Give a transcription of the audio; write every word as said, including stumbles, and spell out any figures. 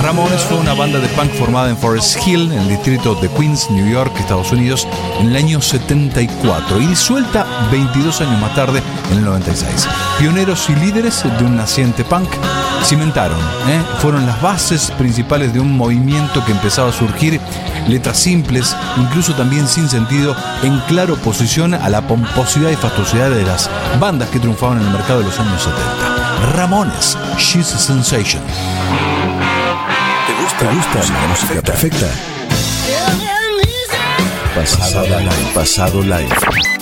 Ramones fue una banda de punk formada en Forest Hill, en el distrito de Queens, New York, Estados Unidos, en el año setenta y cuatro y disuelta veintidós años más tarde, en el noventa y seis. Pioneros y líderes de un naciente punk, cimentaron, ¿eh? fueron las bases principales de un movimiento que empezaba a surgir, letras simples, incluso también sin sentido, en clara oposición a la pomposidad y fastuosidad de las bandas que triunfaban en el mercado de los años setenta. Ramones, She's a Sensation. ¿Te gusta, ¿Te gusta la música perfecta? Pasado live, pasado live.